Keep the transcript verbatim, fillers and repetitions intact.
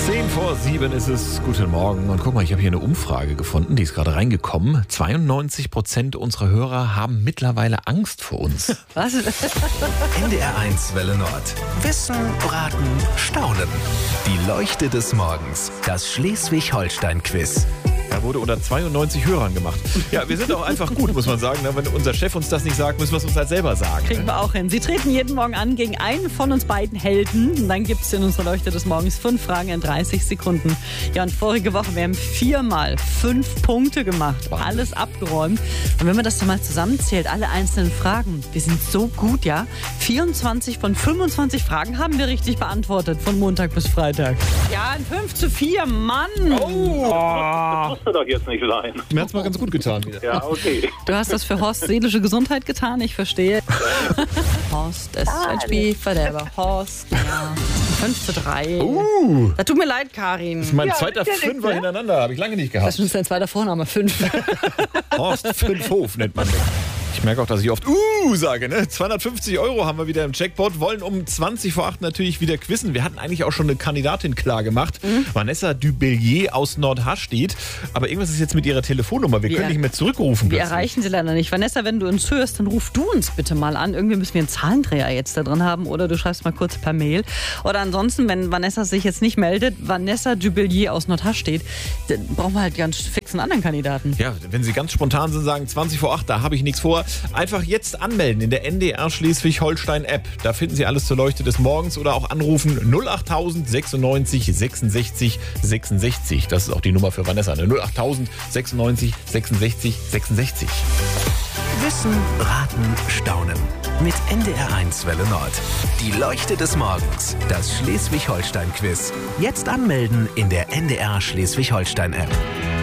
Zehn vor sieben ist es. Guten Morgen. Und guck mal, ich habe hier eine Umfrage gefunden, die ist gerade reingekommen. zweiundneunzig Prozent unserer Hörer haben mittlerweile Angst vor uns. Was? N D R eins Welle Nord. Wissen, Raten, Staunen. Die Leuchte des Morgens. Das Schleswig-Holstein-Quiz. Er wurde unter zweiundneunzig Hörern gemacht. Ja, wir sind auch einfach gut, muss man sagen. Wenn unser Chef uns das nicht sagt, müssen wir es uns halt selber sagen. Kriegen wir auch hin. Sie treten jeden Morgen an gegen einen von uns beiden Helden. Und dann gibt es in unserer Leuchte des Morgens fünf Fragen in dreißig Sekunden. Ja, und vorige Woche, wir haben viermal fünf Punkte gemacht. Alles abgeräumt. Und wenn man das dann mal zusammenzählt, alle einzelnen Fragen, wir sind so gut, ja. vierundzwanzig von fünfundzwanzig Fragen haben wir richtig beantwortet, von Montag bis Freitag. Ja, ein fünf zu vier, Mann. Oh. Das musste doch jetzt nicht sein. Mir hat es mal ganz gut getan wieder. Ja, okay. Du hast das für Horst seelische Gesundheit getan, ich verstehe. Horst, es ist ein Spiel, Verderber. Horst, ja. fünf zu drei. Uh, Das tut mir leid, Karin. mein Ja, zweiter ist ja nichts, Fünfer ne? hintereinander, habe ich lange nicht Das gehabt. ist dein zweiter Vorname, fünf. Horst Fünfhof nennt man mich. Ich merke auch, dass ich oft uh sage, ne? zweihundertfünfzig Euro haben wir wieder im Jackpot, wollen um zwanzig vor acht natürlich wieder quizzen. Wir hatten eigentlich auch schon eine Kandidatin klar gemacht. Mhm. Vanessa Dubellier aus Nordharstedt. Aber irgendwas ist jetzt mit ihrer Telefonnummer. Wir Wir- können nicht mehr zurückrufen. Wir plötzlich. erreichen sie leider nicht. Vanessa, wenn du uns hörst, dann ruf du uns bitte mal an. Irgendwie müssen wir einen Zahlendreher jetzt da drin haben oder du schreibst mal kurz per Mail. Oder ansonsten, wenn Vanessa sich jetzt nicht meldet, Vanessa Dubellier aus Nordharstedt, dann brauchen wir halt ganz fix einen anderen Kandidaten. Ja, wenn Sie ganz spontan sind, sagen zwanzig vor acht, da habe ich nichts vor. Einfach jetzt anmelden in der N D R Schleswig-Holstein-App. Da finden Sie alles zur Leuchte des Morgens oder auch anrufen null achttausend sechsundneunzig sechsundsechzig sechsundsechzig. Das ist auch die Nummer für Vanessa, ne? null achttausend sechsundneunzig sechsundsechzig sechsundsechzig. Wissen, Raten, Staunen. Mit N D R eins Welle Nord. Die Leuchte des Morgens. Das Schleswig-Holstein-Quiz. Jetzt anmelden in der N D R Schleswig-Holstein-App.